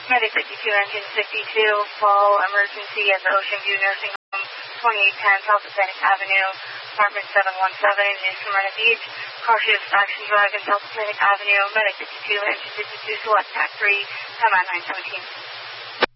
Medic 52, engine 52, fall emergency at the Ocean View Nursing Home, 2810 South Atlantic Avenue, apartment 717 in Smyrna Beach. Car shift Action Drive in South Atlantic Avenue, Medic 52, engine 52, select TAC 3, come on 917.